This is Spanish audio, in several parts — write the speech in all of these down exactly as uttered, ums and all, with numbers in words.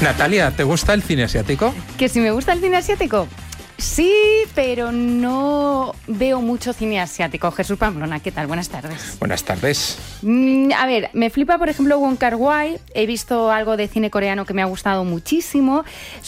Natalia, ¿te gusta el cine asiático? ¿Que si me gusta el cine asiático? Sí, pero no veo mucho cine asiático. Jesús Pamplona, ¿qué tal? Buenas tardes. Buenas tardes. Mm, a ver, me flipa, por ejemplo, Wong Kar-wai. He visto algo de cine coreano que me ha gustado muchísimo.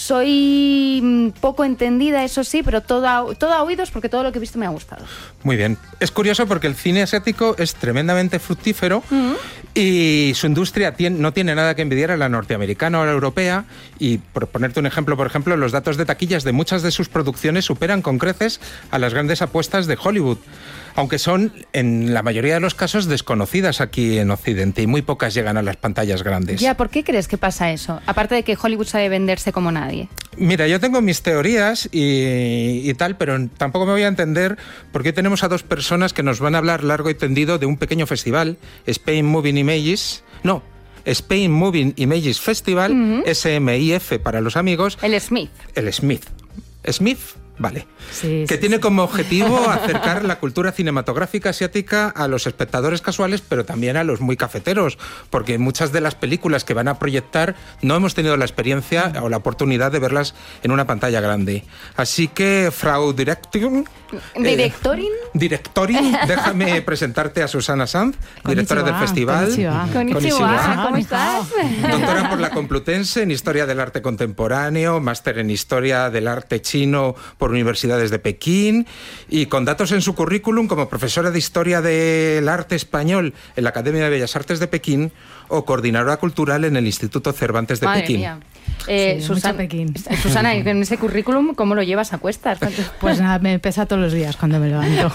Soy mm, poco entendida, eso sí, pero todo a, todo a oídos porque todo lo que he visto me ha gustado. Muy bien. Es curioso porque el cine asiático es tremendamente fructífero uh-huh. y su industria tiene, no tiene nada que envidiar a la norteamericana o a la europea. Y por ponerte un ejemplo, por ejemplo, los datos de taquillas de muchas de sus producciones superan con creces a las grandes apuestas de Hollywood, aunque son en la mayoría de los casos desconocidas aquí en Occidente y muy pocas llegan a las pantallas grandes. Ya, ¿por qué crees que pasa eso? Aparte de que Hollywood sabe venderse como nadie. Mira, yo tengo mis teorías y, y tal, pero tampoco me voy a entender por qué tenemos a dos personas que nos van a hablar largo y tendido de un pequeño festival, Spain Moving Images, no, Spain Moving Images Festival, uh-huh. S M I F para los amigos. El Smith. El Smith. Smith, vale, sí, que sí, tiene sí. como objetivo acercar la cultura cinematográfica asiática a los espectadores casuales, pero también a los muy cafeteros, porque muchas de las películas que van a proyectar no hemos tenido la experiencia o la oportunidad de verlas en una pantalla grande. Así que, Frau Directorin, ¿Directorin? Eh, Directorin, déjame presentarte a Susana Sanz, directora del festival. Konnichiwa. Konnichiwa. ¿Cómo estás? Doctora por la Complutense en Historia del Arte Contemporáneo, máster en Historia del Arte Chino por universidades de Pekín y con datos en su currículum como profesora de Historia del Arte Español en la Academia de Bellas Artes de Pekín o coordinadora cultural en el Instituto Cervantes de Madre Pekín. Mía. Eh, sí, Susana, Pekín. Susana, en ese currículum, ¿cómo lo llevas a cuestas? Pues nada, me pesa todos los días cuando me levanto.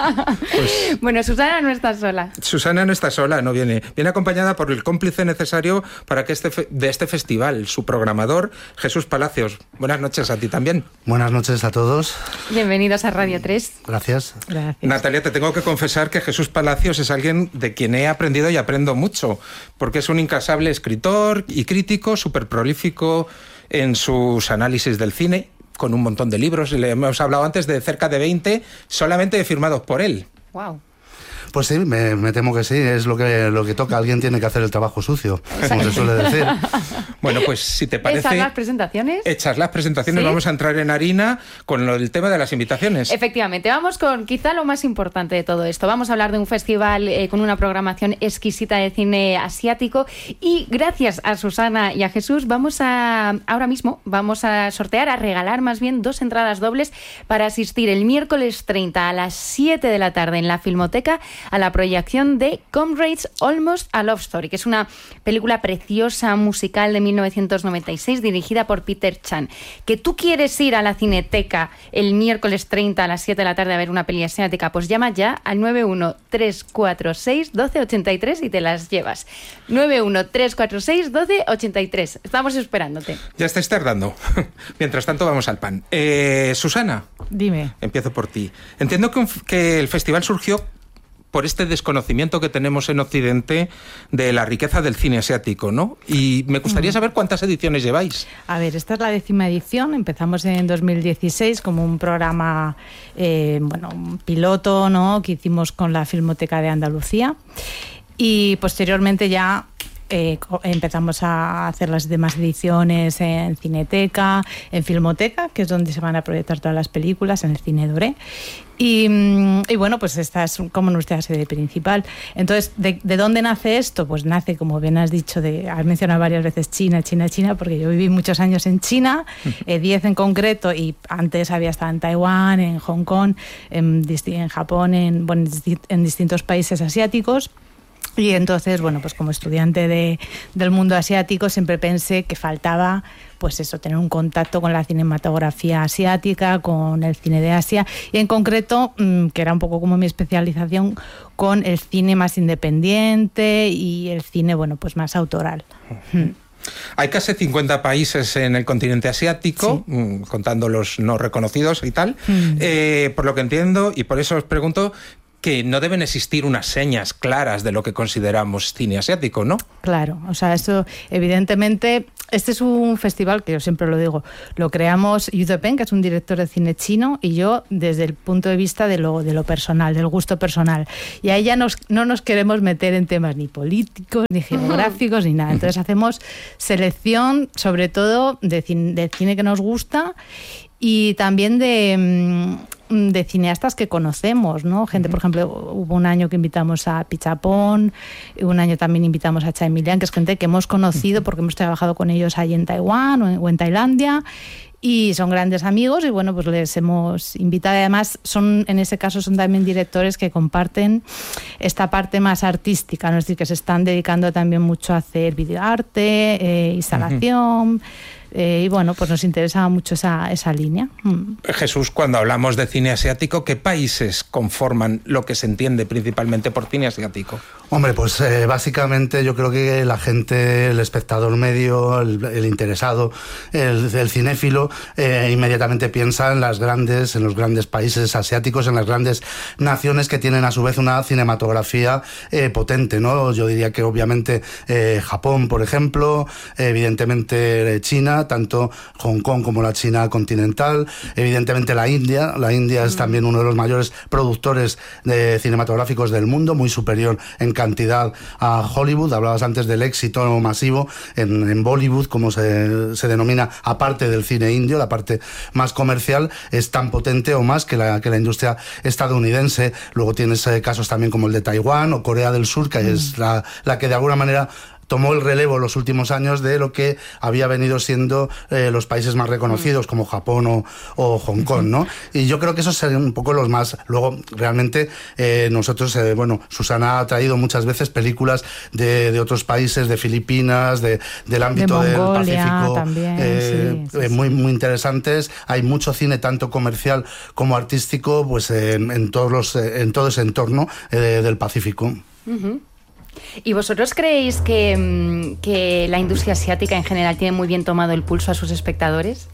Pues, bueno, Susana no está sola. Susana no está sola, no viene. Viene acompañada por el cómplice necesario para que este fe- de este festival, su programador, Jesús Palacios. Buenas noches a ti también. Buenas noches a todos. Bienvenidos a Radio tres. Gracias. Gracias. Natalia, te tengo que confesar que Jesús Palacios es alguien de quien he aprendido y aprendo mucho, porque es un incansable escritor y crítico, súper prolífico en sus análisis del cine, con un montón de libros. Le hemos hablado antes de cerca de veinte, solamente firmados por él. Wow. Pues sí, me, me temo que sí, es lo que, lo que toca. Alguien tiene que hacer el trabajo sucio, como se suele decir. Bueno, pues si te parece... ¿Hechas las presentaciones? Hechas las presentaciones, ¿sí? Vamos a entrar en harina con lo, el tema de las invitaciones. Efectivamente, vamos con quizá lo más importante de todo esto. Vamos a hablar de un festival eh, con una programación exquisita de cine asiático y gracias a Susana y a Jesús vamos a, ahora mismo, vamos a sortear, a regalar más bien dos entradas dobles para asistir el miércoles treinta a las siete de la tarde en la Filmoteca a la proyección de Comrades Almost a Love Story, que es una película preciosa musical de mil novecientos noventa y seis dirigida por Peter Chan. Que tú quieres ir a la Cineteca el miércoles treinta a las siete de la tarde a ver una peli asiática, pues llama ya al nueve uno tres cuatro seis uno dos ocho tres y te las llevas. nueve uno tres cuatro seis uno dos ocho tres. Estamos esperándote. Ya estáis tardando. Mientras tanto vamos al pan. Eh, Susana. Dime. Empiezo por ti. Entiendo que, un, que el festival surgió por este desconocimiento que tenemos en Occidente de la riqueza del cine asiático, ¿no? Y me gustaría saber cuántas ediciones lleváis. A ver, esta es la décima edición. Empezamos en dos mil dieciséis como un programa, eh, bueno, un piloto, ¿no?, que hicimos con la Filmoteca de Andalucía. Y posteriormente ya Eh, empezamos a hacer las demás ediciones en Cineteca, en Filmoteca, que es donde se van a proyectar todas las películas, en el Cine Doré. Y, y bueno, pues esta es como nuestra sede principal. Entonces, ¿de, ¿de dónde nace esto? Pues nace, como bien has dicho, de, has mencionado varias veces China, China, China, porque yo viví muchos años en China, eh, diez en concreto, y antes había estado en Taiwán, en Hong Kong, en, en Japón, en, bueno, en distintos países asiáticos. Y entonces, bueno, pues como estudiante de, del mundo asiático siempre pensé que faltaba, pues eso, tener un contacto con la cinematografía asiática, con el cine de Asia y en concreto, que era un poco como mi especialización, con el cine más independiente y el cine, bueno, pues más autoral. Uh-huh. Hay casi cincuenta países en el continente asiático, sí, contando los no reconocidos y tal, uh-huh. eh, por lo que entiendo, y por eso os pregunto, que no deben existir unas señas claras de lo que consideramos cine asiático, ¿no? Claro, o sea, eso evidentemente Este es un festival que yo siempre lo digo, lo creamos Yu Depeng, que es un director de cine chino, y yo desde el punto de vista de lo, de lo personal, del gusto personal. Y ahí ya nos, no nos queremos meter en temas ni políticos, ni geográficos, ni nada. Entonces hacemos selección, sobre todo, de cine, de cine que nos gusta y también de, de cineastas que conocemos, ¿no? Gente, por ejemplo, hubo un año que invitamos a Pichapón, un año también invitamos a Chai Milian, que es gente que hemos conocido porque hemos trabajado con ellos ahí en Taiwán o en, o en Tailandia, y son grandes amigos y bueno, pues les hemos invitado. Además, son, en ese caso son también directores que comparten esta parte más artística, ¿no? Es decir, que se están dedicando también mucho a hacer videoarte, eh, instalación... Uh-huh. Eh, y bueno, pues nos interesaba mucho esa, esa línea. Mm. Jesús, cuando hablamos de cine asiático, ¿qué países conforman lo que se entiende principalmente por cine asiático? Hombre, pues eh, básicamente yo creo que la gente, el espectador medio, el, el interesado, el, el cinéfilo, eh, inmediatamente piensa en las grandes, en los grandes países asiáticos, en las grandes naciones que tienen a su vez una cinematografía eh, potente, ¿no? Yo diría que obviamente eh, Japón, por ejemplo, evidentemente China, tanto Hong Kong como la China continental, evidentemente la India. La India es también uno de los mayores productores de cinematográficos del mundo, muy superior en cantidad a Hollywood. Hablabas antes del éxito masivo en, en Bollywood, como se, se denomina, aparte del cine indio, la parte más comercial, es tan potente o más que la, que la industria estadounidense. Luego tienes eh, casos también como el de Taiwán o Corea del Sur, que mm. es la, la que de alguna manera tomó el relevo en los últimos años de lo que había venido siendo eh, los países más reconocidos, como Japón o, o Hong Kong, ¿no? Y yo creo que esos serían un poco los más... Luego, realmente, eh, nosotros, eh, bueno, Susana ha traído muchas veces películas de, de otros países, de Filipinas, de, del ámbito de Mongolia, del Pacífico, también, eh, sí, sí, eh, muy, muy interesantes. Hay mucho cine, tanto comercial como artístico, pues en, en, todos los, en todo ese entorno eh, del Pacífico. Uh-huh. ¿Y vosotros creéis que, que la industria asiática en general tiene muy bien tomado el pulso a sus espectadores?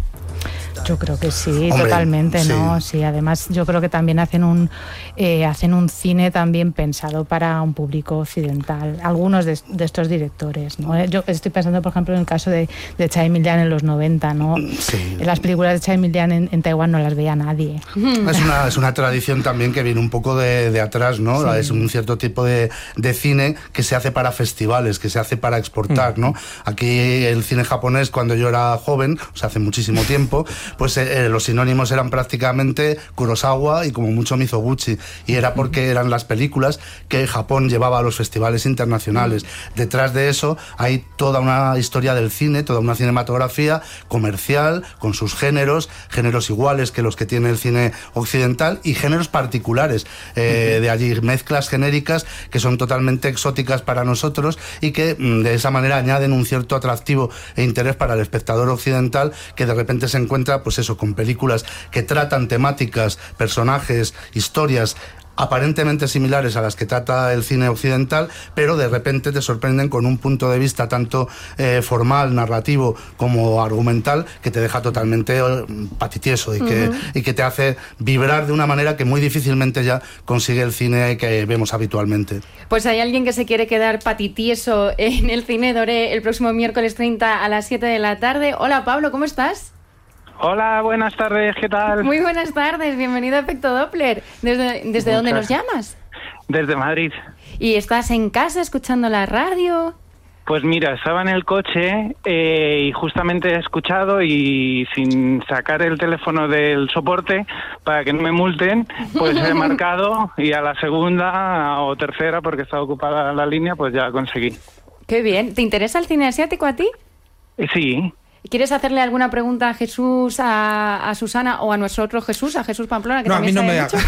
Yo creo que sí, Hombre, totalmente, sí. ¿no? Sí, además yo creo que también hacen un eh, hacen un cine también pensado para un público occidental. Algunos de, de estos directores, ¿no? Yo estoy pensando, por ejemplo, en el caso de, de Chai Milian en los noventa, ¿no? Sí. Las películas de Chai Milian en, en Taiwán no las veía nadie. Es una, es una tradición también que viene un poco de, de atrás, ¿no? Sí. Es un cierto tipo de, de cine que se hace para festivales, que se hace para exportar, ¿no? Aquí el cine japonés, cuando yo era joven, o sea, hace muchísimo tiempo, pues eh, los sinónimos eran prácticamente Kurosawa y como mucho Mizoguchi, y era porque eran las películas que Japón llevaba a los festivales internacionales. Detrás de eso hay toda una historia del cine, toda una cinematografía comercial, con sus géneros, géneros iguales que los que tiene el cine occidental y géneros particulares, eh, de allí mezclas genéricas que son totalmente exóticas para nosotros y que de esa manera añaden un cierto atractivo e interés para el espectador occidental, que de repente se encuentra, pues eso, con películas que tratan temáticas, personajes, historias aparentemente similares a las que trata el cine occidental, pero de repente te sorprenden con un punto de vista tanto eh, formal, narrativo como argumental, que te deja totalmente eh, patitieso y, uh-huh. que, y que te hace vibrar de una manera que muy difícilmente ya consigue el cine que vemos habitualmente. Pues hay alguien que se quiere quedar patitieso en el Cine Doré el próximo miércoles treinta a las siete de la tarde. Hola Pablo, ¿cómo estás? Hola, buenas tardes, ¿qué tal? Muy buenas tardes, bienvenido a Efecto Doppler. ¿Desde, desde dónde nos llamas? Desde Madrid. ¿Y estás en casa escuchando la radio? Pues mira, estaba en el coche eh, y justamente he escuchado, y sin sacar el teléfono del soporte para que no me multen, pues he marcado, y a la segunda o tercera, porque estaba ocupada la línea, pues ya conseguí. Qué bien. ¿Te interesa el cine asiático a ti? Eh, sí. ¿Quieres hacerle alguna pregunta a Jesús, a, a Susana o a nuestro otro Jesús, a Jesús Pamplona? Que no, a mí no me... Mucho?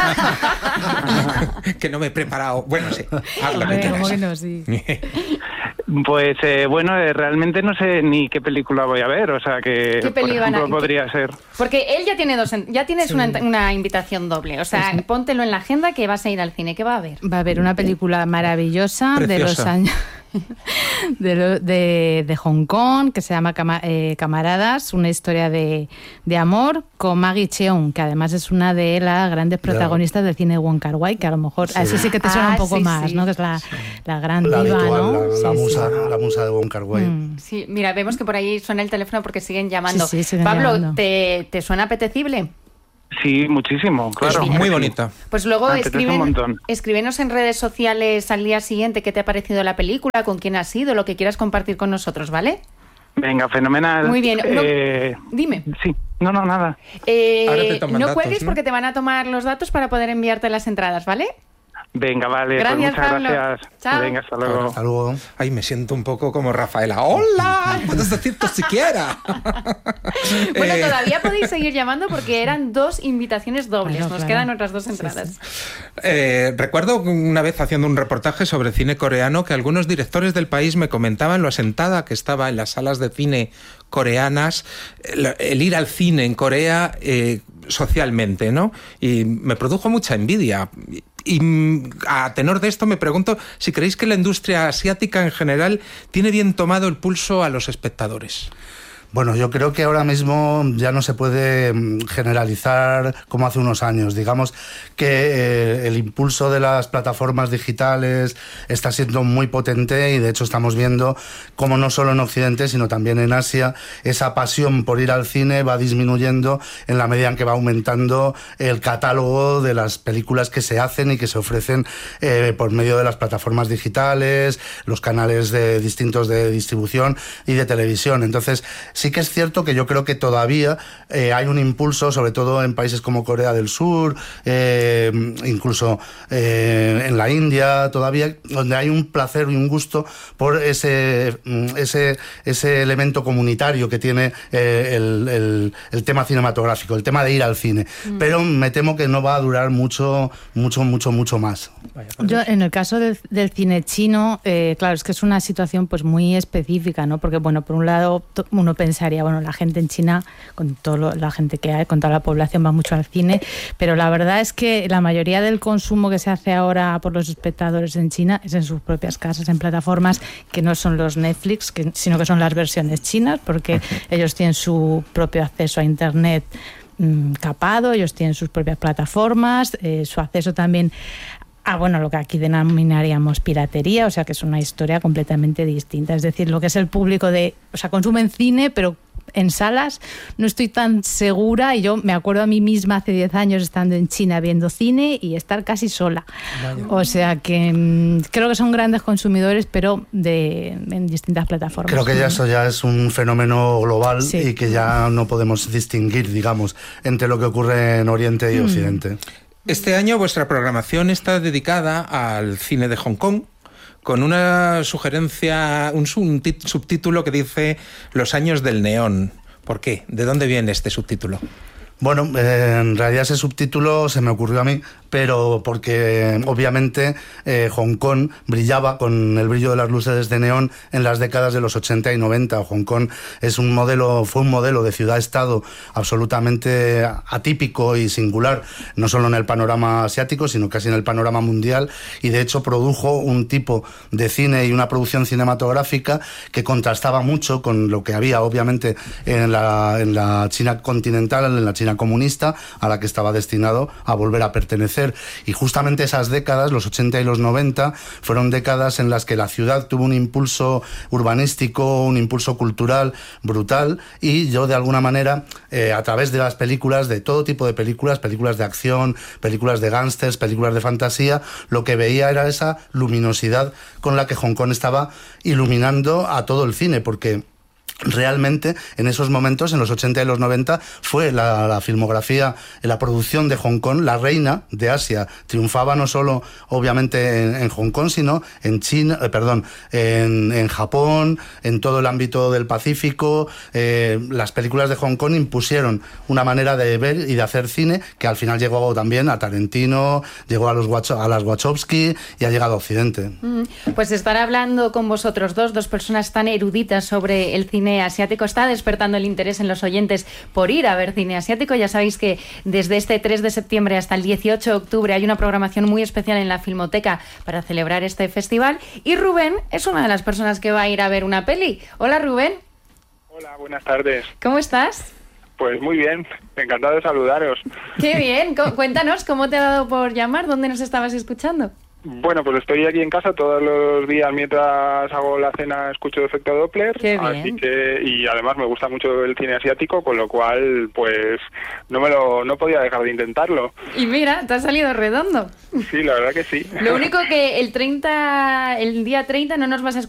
Que no me he preparado. Bueno, sí. Haz lo que bueno, quieras. bueno, sí. Pues eh, bueno, eh, realmente no sé ni qué película voy a ver, o sea que, ¿Qué por ejemplo, a... podría ser... Porque él ya tiene dos, ya tienes sí. una, una invitación doble, o sea, sí. póntelo en la agenda que vas a ir al cine. ¿Qué va a haber? Va a haber una película maravillosa Preciosa. de los años... de, de, de Hong Kong, que se llama Cama, eh, Camaradas, una historia de, de amor con Maggie Cheung, que además es una de las grandes protagonistas yeah. del cine Wong Kar-wai, que a lo mejor sí. a eso sí que te suena ah, un poco sí, más, sí. ¿no? Que es la, sí. la gran la diva, habitual, ¿no? La, la, sí, musa, sí. la musa de Wong Kar-wai. Mm. Sí, mira, vemos que por ahí suena el teléfono porque siguen llamando. Sí, sí, siguen Pablo, llamando. ¿te, ¿te suena apetecible? Sí, muchísimo, claro. Es muy bonita. Pues luego escriben, escríbenos en redes sociales al día siguiente qué te ha parecido la película, con quién has ido, lo que quieras compartir con nosotros, ¿vale? Venga, fenomenal. Muy bien. No, eh, dime. Sí, no, no, nada. Eh, Ahora te toman no datos, cuelgues ¿no? porque te van a tomar los datos para poder enviarte las entradas, ¿vale? Venga, vale, gracias, pues muchas Pablo. gracias. Chao. Venga, hasta luego. Hasta luego. Ay, me siento un poco como Rafaela. ¡Hola! Puedes decirte siquiera. Bueno, eh, todavía podéis seguir llamando porque eran dos invitaciones dobles. Claro, Nos claro. quedan otras dos entradas. Sí, sí. Eh, recuerdo una vez haciendo un reportaje sobre cine coreano que algunos directores del país me comentaban lo asentada que estaba en las salas de cine coreanas el, el ir al cine en Corea eh, socialmente, ¿no? Y me produjo mucha envidia. Y a tenor de esto me pregunto si creéis que la industria asiática en general tiene bien tomado el pulso a los espectadores. Bueno, yo creo que ahora mismo ya no se puede generalizar como hace unos años. Digamos que eh, el impulso de las plataformas digitales está siendo muy potente y de hecho estamos viendo cómo no solo en Occidente sino también en Asia esa pasión por ir al cine va disminuyendo en la medida en que va aumentando el catálogo de las películas que se hacen y que se ofrecen eh, por medio de las plataformas digitales, los canales de, distintos de distribución y de televisión. Entonces, sí que es cierto que yo creo que todavía eh, hay un impulso, sobre todo en países como Corea del Sur, eh, incluso eh, en la India todavía, donde hay un placer y un gusto por ese, ese, ese elemento comunitario que tiene eh, el, el, el tema cinematográfico, el tema de ir al cine. Mm. Pero me temo que no va a durar mucho, mucho, mucho, mucho más. Yo, en el caso del, del cine chino, eh, claro, es que es una situación pues muy específica, ¿no? Porque, bueno, por un lado uno pensaría, bueno, la gente en China, con toda la gente que hay, con toda la población va mucho al cine, pero la verdad es que la mayoría del consumo que se hace ahora por los espectadores en China es en sus propias casas, en plataformas que no son los Netflix, que, sino que son las versiones chinas, porque ellos tienen su propio acceso a Internet mmm, capado, ellos tienen sus propias plataformas, eh, su acceso también a, bueno, lo que aquí denominaríamos piratería, o sea que es una historia completamente distinta. Es decir, lo que es el público de, o sea, consumen cine, pero en salas no estoy tan segura, y yo me acuerdo a mí misma hace diez años estando en China viendo cine y estar casi sola. Vaya. O sea que mmm, creo que son grandes consumidores, pero de en distintas plataformas. Creo que ya eso ya es un fenómeno global, sí, y que ya no podemos distinguir, digamos, entre lo que ocurre en Oriente y mm. Occidente. Este año vuestra programación está dedicada al cine de Hong Kong, con una sugerencia, un subtítulo que dice Los años del neón. ¿Por qué? ¿De dónde viene este subtítulo? Bueno, eh, en realidad ese subtítulo se me ocurrió a mí, pero porque obviamente eh, Hong Kong brillaba con el brillo de las luces de neón en las décadas de los ochenta y noventa. Hong Kong es un modelo, fue un modelo de ciudad-estado absolutamente atípico y singular, no solo en el panorama asiático, sino casi en el panorama mundial, y de hecho produjo un tipo de cine y una producción cinematográfica que contrastaba mucho con lo que había obviamente en la, en la China continental, en la China comunista, a la que estaba destinado a volver a pertenecer. Y justamente esas décadas, los ochenta y los noventa, fueron décadas en las que la ciudad tuvo un impulso urbanístico, un impulso cultural brutal, y yo de alguna manera, eh, a través de las películas, de todo tipo de películas, películas de acción, películas de gángsters, películas de fantasía, lo que veía era esa luminosidad con la que Hong Kong estaba iluminando a todo el cine, porque realmente en esos momentos, en los ochenta y los noventa, fue la, la filmografía, la producción de Hong Kong, la reina de Asia. Triunfaba no solo obviamente en, en Hong Kong, sino en China, eh, perdón, en, en Japón, en todo el ámbito del Pacífico. Eh, las películas de Hong Kong impusieron una manera de ver y de hacer cine que al final llegó también a Tarantino, llegó a, los Wacho, a las Wachowski y ha llegado a Occidente. Pues estar hablando con vosotros dos, dos personas tan eruditas sobre el cine cine asiático. Está despertando el interés en los oyentes por ir a ver cine asiático. Ya sabéis que desde este tres de septiembre hasta el dieciocho de octubre hay una programación muy especial en la Filmoteca para celebrar este festival. Y Rubén es una de las personas que va a ir a ver una peli. Hola, Rubén. Hola, buenas tardes. ¿Cómo estás? Pues muy bien, encantado de saludaros. Qué bien. Cuéntanos, ¿cómo te ha dado por llamar? ¿Dónde nos estabas escuchando? Bueno, pues estoy aquí en casa todos los días mientras hago la cena, escucho Efecto Doppler. Qué bien. Así que, y además me gusta mucho el cine asiático, con lo cual, pues no me lo, no podía dejar de intentarlo. Y mira, te ha salido redondo. Sí, la verdad que sí. Lo único que el treinta, el día treinta no nos vas a